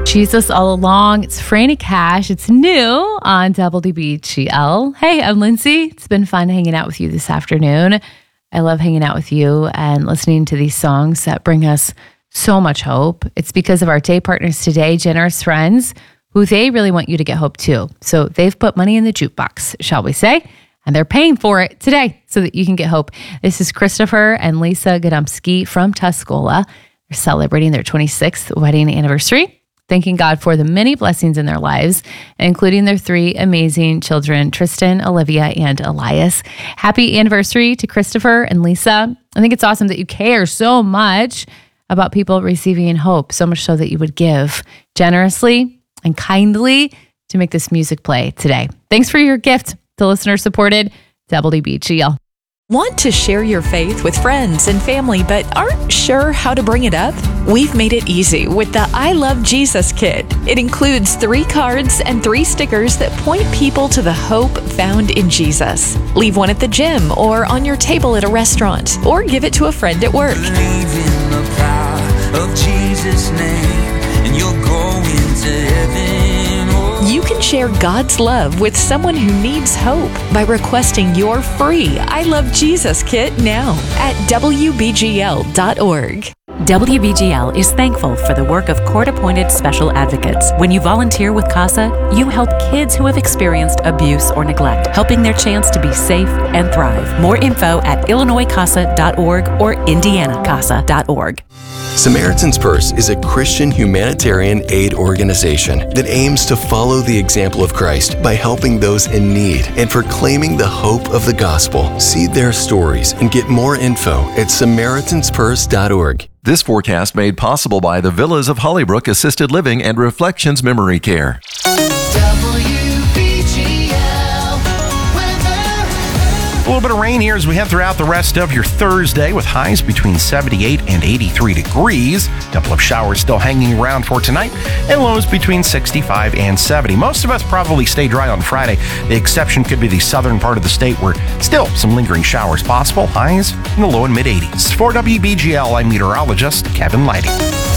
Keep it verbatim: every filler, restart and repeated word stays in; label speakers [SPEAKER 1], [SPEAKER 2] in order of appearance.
[SPEAKER 1] Jesus all along. It's Franny Cash. It's new on W B G L. Hey, I'm Lindsay. It's been fun hanging out with you this afternoon. I love hanging out with you and listening to these songs that bring us so much hope. It's because of our day partners today, Generous Friends, who they really want you to get hope too. So they've put money in the jukebox, shall we say, and they're paying for it today so that you can get hope. This is Christopher and Lisa Godomsky from Tuscola. They're celebrating their twenty-sixth wedding anniversary, thanking God for the many blessings in their lives, including their three amazing children, Tristan, Olivia, and Elias. Happy anniversary to Christopher and Lisa. I think it's awesome that you care so much about people receiving hope, so much so that you would give generously and kindly to make this music play today. Thanks for your gift to listener-supported W B G L.
[SPEAKER 2] Want to share your faith with friends and family but aren't sure how to bring it up? We've made it easy with the I Love Jesus Kit. It includes three cards and three stickers that point people to the hope found in Jesus. Leave one at the gym or on your table at a restaurant, or give it to a friend at work.
[SPEAKER 3] Believe in the power of Jesus' name, and you'll go into heaven.
[SPEAKER 2] You can share God's love with someone who needs hope by requesting your free I Love Jesus Kit now at W B G L dot org.
[SPEAKER 4] W B G L is thankful for the work of court-appointed special advocates. When you volunteer with CASA, you help kids who have experienced abuse or neglect, helping their chance to be safe and thrive. More info at Illinois Casa dot org or Indiana Casa dot org.
[SPEAKER 5] Samaritan's Purse is a Christian humanitarian aid organization that aims to follow the example of Christ by helping those in need and proclaiming the hope of the gospel. See their stories and get more info at Samaritans Purse dot org.
[SPEAKER 6] This forecast made possible by the Villas of Hollybrook Assisted Living and Reflections Memory Care.
[SPEAKER 7] A little bit of rain here as we head throughout the rest of your Thursday, with highs between seventy-eight and eighty-three degrees. A couple of showers still hanging around for tonight, and lows between sixty-five and seventy. Most of us probably stay dry on Friday. The exception could be the southern part of the state, where still some lingering showers possible. Highs in the low and mid eighties. For W B G L, I'm meteorologist Kevin Lighting.